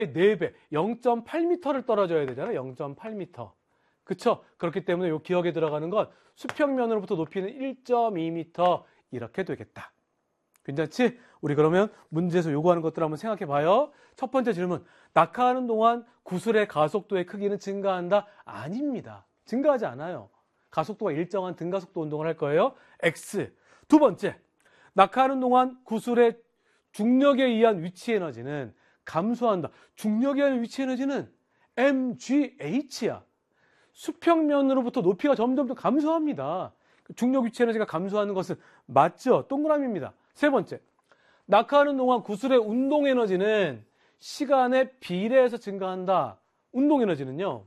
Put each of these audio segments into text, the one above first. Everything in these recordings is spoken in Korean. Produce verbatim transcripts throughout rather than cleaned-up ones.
네 배, 영 점 팔 미터를 떨어져야 되잖아요. 영 점 팔 미터. 그쵸? 그렇기 때문에 요 기억에 들어가는 건 수평면으로부터 높이는 일 점 이 미터 이렇게 되겠다. 괜찮지? 우리 그러면 문제에서 요구하는 것들 한번 생각해 봐요. 첫 번째 질문. 낙하하는 동안 구슬의 가속도의 크기는 증가한다? 아닙니다. 증가하지 않아요. 가속도가 일정한 등가속도 운동을 할 거예요. X. 두 번째. 낙하하는 동안 구슬의 중력에 의한 위치 에너지는 감소한다. 중력에 의한 위치 에너지는 엠지에이치야. 수평면으로부터 높이가 점점 더 감소합니다. 중력 위치 에너지가 감소하는 것은 맞죠? 동그라미입니다. 세 번째, 낙하하는 동안 구슬의 운동 에너지는 시간에 비례해서 증가한다. 운동 에너지는요,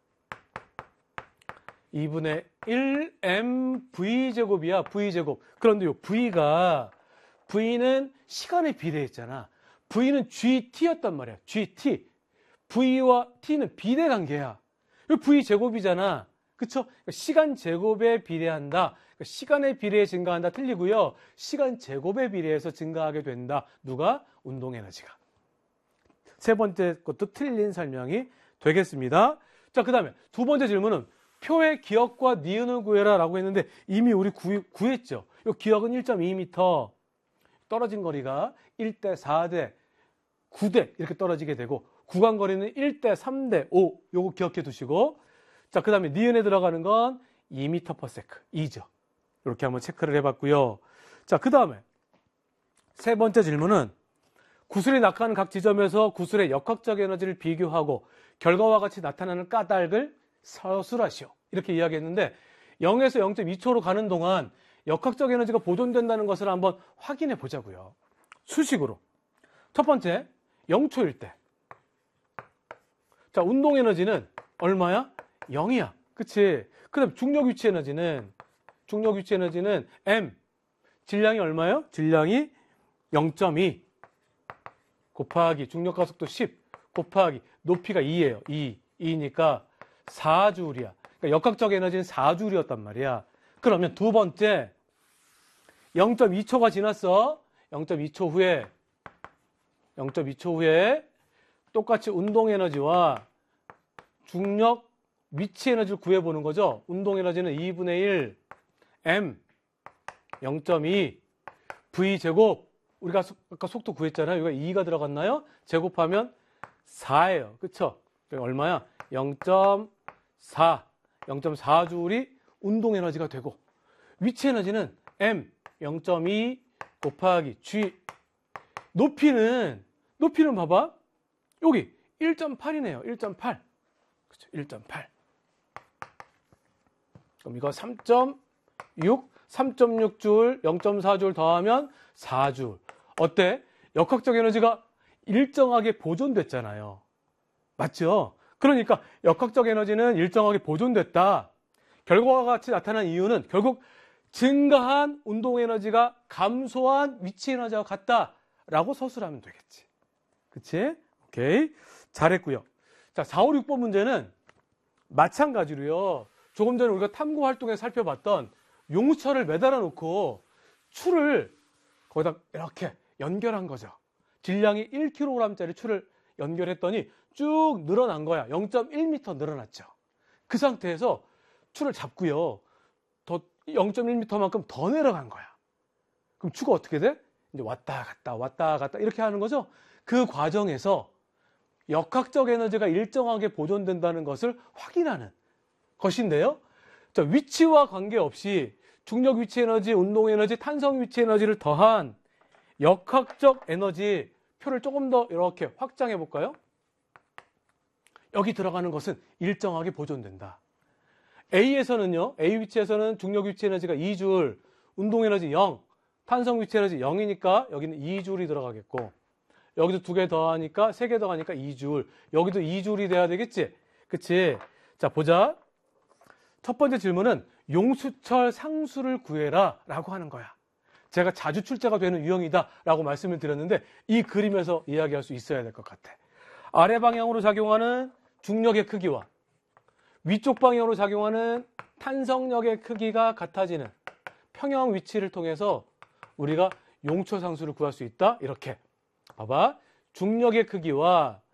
이분의 일 엠브이제곱이야. V제곱. 그런데 요 V가, V는 시간에 비례했잖아. V는 지티였단 말이야. 지티. V와 T는 비례 관계야. 이 V제곱이잖아. 그쵸? 그러니까 시간 제곱에 비례한다. 그러니까 시간에 비례해 증가한다. 틀리고요. 시간 제곱에 비례해서 증가하게 된다. 누가? 운동 에너지가. 세 번째 것도 틀린 설명이 되겠습니다. 자, 그 다음에 두 번째 질문은 표의 기억과 니은을 구해라 라고 했는데 이미 우리 구, 구했죠. 이 기억은 일 점 이 미터. 떨어진 거리가 일 대 사 대 구 대 이렇게 떨어지게 되고 구간 거리는 일 대 삼 대 오. 요거 기억해 두시고, 자, 그 다음에 니은에 들어가는 건 이 미터 퍼 세컨드, 이죠. 이렇게 한번 체크를 해봤고요. 자, 그 다음에 세 번째 질문은 구슬이 낙하하는 각 지점에서 구슬의 역학적 에너지를 비교하고 결과와 같이 나타나는 까닭을 서술하시오. 이렇게 이야기했는데 영에서 영 점 이 초로 가는 동안 역학적 에너지가 보존된다는 것을 한번 확인해 보자고요. 수식으로. 첫 번째, 영 초일 때. 자, 운동 에너지는 얼마야? 영이야. 그치? 그 다음 중력 위치 에너지는, 중력 위치 에너지는 M. 질량이 얼마예요? 질량이 영 점 이. 곱하기 중력 가속도 십. 곱하기 높이가 이예요. 이. 이니까 사 줄이야. 그러니까 역학적 에너지는 사 줄이었단 말이야. 그러면 두 번째, 영 점 이 초가 지났어. 영 점 이 초 후에, 영 점 이 초 후에 똑같이 운동 에너지와 중력 위치 에너지를 구해보는 거죠. 운동 에너지는 이분의 일 M 영 점 이 V제곱. 우리가 아까 속도 구했잖아요. 여기가 이가 들어갔나요? 제곱하면 사예요. 그쵸? 얼마야? 영 점 사. 영 점 사 줄이 운동 에너지가 되고, 위치 에너지는 M 영 점 이 곱하기 G. 높이는, 높이는 봐봐. 여기 일 점 팔이네요. 일 점 팔. 그쵸? 일 점 팔. 그럼 이거 삼 점 육, 삼 점 육 줄, 영 점 사 줄 더하면 사 줄. 어때? 역학적 에너지가 일정하게 보존됐잖아요. 맞죠? 그러니까 역학적 에너지는 일정하게 보존됐다. 결과와 같이 나타난 이유는 결국 증가한 운동 에너지가 감소한 위치 에너지와 같다라고 서술하면 되겠지. 그치? 오케이. 잘했고요. 자, 사, 오, 육 번 문제는 마찬가지로요. 조금 전에 우리가 탐구 활동에 살펴봤던 용처를 매달아 놓고 추를 거기다 이렇게 연결한 거죠. 질량이 일 킬로그램짜리 추를 연결했더니 쭉 늘어난 거야. 영 점 일 미터 늘어났죠. 그 상태에서 추를 잡고요. 더 영 점 일 미터만큼 더 내려간 거야. 그럼 추가 어떻게 돼? 이제 왔다 갔다 왔다 갔다 이렇게 하는 거죠. 그 과정에서 역학적 에너지가 일정하게 보존된다는 것을 확인하는 것인데요. 자, 위치와 관계없이 중력 위치 에너지, 운동 에너지, 탄성 위치 에너지를 더한 역학적 에너지 표를 조금 더 이렇게 확장해 볼까요? 여기 들어가는 것은 일정하게 보존된다. A에서는요, A 위치에서는 중력 위치 에너지가 이 줄, 운동 에너지 영, 탄성 위치 에너지 영이니까 여기는 이 줄이 들어가겠고, 여기도 두 개 더하니까 세 개 더하니까 이 줄, 여기도 이 줄이 돼야 되겠지? 그치? 자, 보자. 첫 번째 질문은 용수철 상수를 구해라 라고 하는 거야. 제가 자주 출제가 되는 유형이다 라고 말씀을 드렸는데 이 그림에서 이야기할 수 있어야 될 것 같아. 아래 방향으로 작용하는 중력의 크기와 위쪽 방향으로 작용하는 탄성력의 크기가 같아지는 평형 위치를 통해서 우리가 용처 상수를 구할 수 있다. 이렇게 봐봐. 중력의 크기와